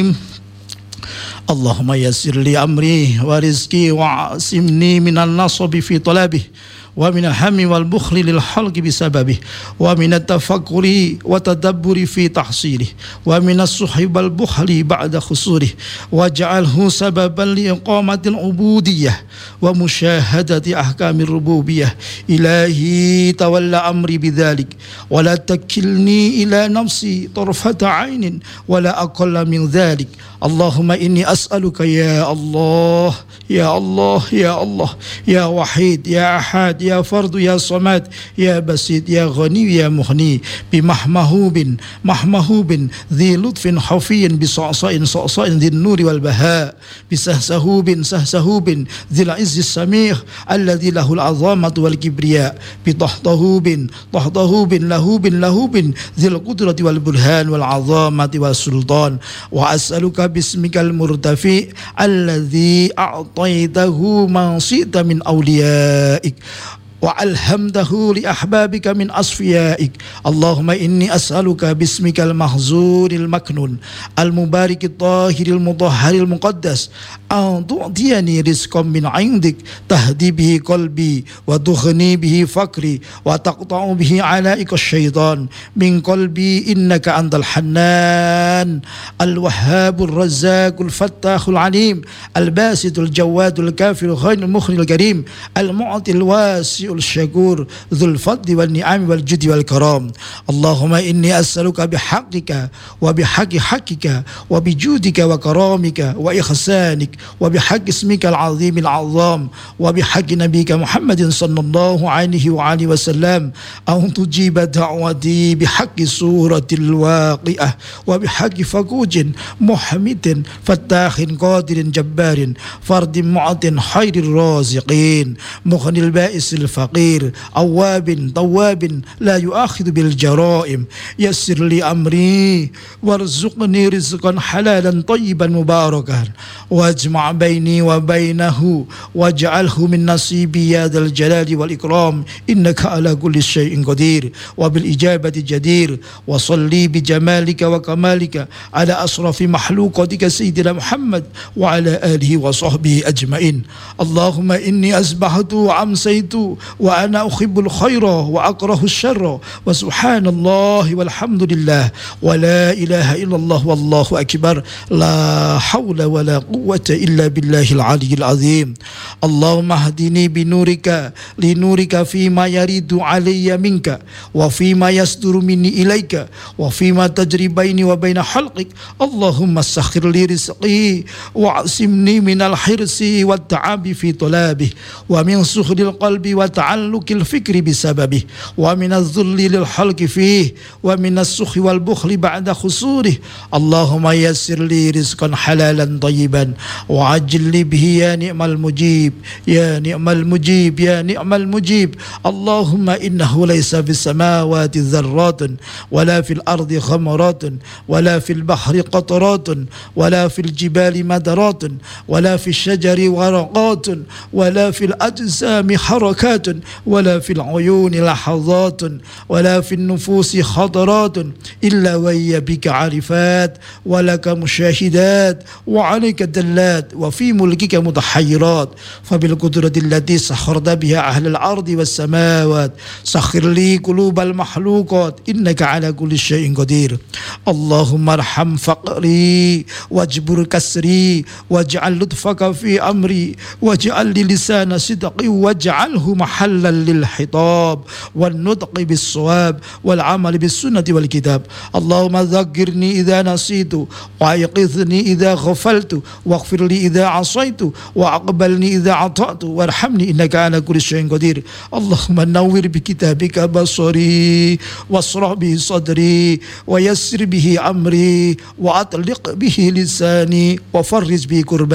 Allahumma yassir li amri wa rizqi wa asimni minan nasabi fi talabi wa minal hammi wal bukhli lil halqi bisababi wa minat tafakkuri wa tadabburi fi tahsili wa minas suhi wal bukhli ba'da khusuri waj'alhu sababan li iqamatil ubudiyyah wa musyahadati ahkamir rububiyyah. Ilahi tawalla amri bidzalik wa la takilni ila nafsi tarfata 'ainin wa la aqalla min dzalik. Allahumma inni as'aluka ya Allah, ya Allah, ya Allah, ya Wahid, ya Ahad, ya Fardu, ya Samad, ya Basid, ya Ghani, ya Mughni, bimahmahubin, mahmahubin, dhi lutfin hafiyin, bisa'sa'in, sa'sa'in, dhin nuri wal baha, bisahsahubin, sahsahubin, dhil izzis samih, alladhi lahul azamatu wal kibriya, bitahtahubin, tahtahubin, lahubin, lahubin, dhil qudrati wal burhan wal azamati wal sultan. Wa as'aluka bismikal murtafi alladhi a'taitahu man syi'ta min awliyaik wa alhamdahu li ahbabika min asfiyaik. Allahumma inni as'aluka bismikal mahzuril maknun al mubarikit tahiril mutahharil muqaddas an tu'tiyani rizqan min 'indik tahdi bihi qalbi wa tughni bihi fakri wa taqta'u bihi 'alaika syaitan min qalbi innaka antal hannan al wahhabur razzaqul fattahul alim al basitul jawadul kafirul ghaniyul mukhnil karim al mu'til wasi الشكور ذو الفضل والنعم والجود والكرام. اللهم إني أسألك بحقك وبحق حقك وبجودك وكرامك وإحسانك وبحق اسمك العظيم العظام وبحق نبيك محمد صلى الله عليه وآله وسلم أن تجيب دعوتي بحق سورة الواقعة وبحق فقوج محمد فتاح قادر جبار فرد معط خير الرازقين مغني البائس فقير أواب طواب لا يؤاخذ بالجرائم. يسر لي أمري وارزقني رزقا حلالا طيبا مباركا واجمع بيني وبينه واجعله من نصيبي يا ذا الجلال والإكرام إنك على كل شيء قدير وبالإجابة جدير. وصلي بجمالك وكمالك على أشرف مخلوقاتك سيدنا محمد وعلى آله وصحبه أجمعين. اللهم إني أصبحت وأمسيت وأنا أحب الخير وأكره الشر وسبحان الله والحمد لله ولا إله إلا الله والله أكبر لا حول ولا قوة إلا بالله العلي العظيم. اللهم اهدني بنورك لنورك فيما يريد علي منك وفيما يصدر مني إليك وفيما تجري بيني وبين خلقك. اللهم سخر لي رزقي واعصمني من الحرص والتعب في طلبه ومن سخر القلب وتعلق الفكر بسببه ومن الذل للحلق فيه ومن السخ والبخل بعد خسوره. اللهم يسر لي رزقا حلالا طيبا وعجل لي به يا نعم المجيب يا نعم المجيب يا نعم المجيب. اللهم إنه ليس في السماوات ذرات ولا في الأرض خمرات ولا في البحر قطرات ولا في الجبال مدرات ولا في الشجر ورقات ولا في الأجسام حركات ولا في العيون لحظات ولا في النفوس خطرات إلا وهي بك عارفات ولك مشاهدات وعليك دلات وفي ملكك متحيرات. فبالقدرة التي سخرت بها أهل الأرض والسماوات سخر لي قلوب المخلوقات إنك على كل شيء قدير. اللهم ارحم فقري واجبر كسري واجعل لطفك في أمري واجعل لي لسان صدق واجعله محلا للخطاب والنطق بالصواب والعمل بالسنة والكتاب. اللهم ذكرني إذا نسيت وأيقظني إذا غفلت واغفر لي إذا عصيت وأقبلني إذا عطأت وارحمني إنك على كل شيء قدير. اللهم نور بكتابك بصري واشرح به صدري ويسر به أمري وأطلق به لساني وفرج به كربي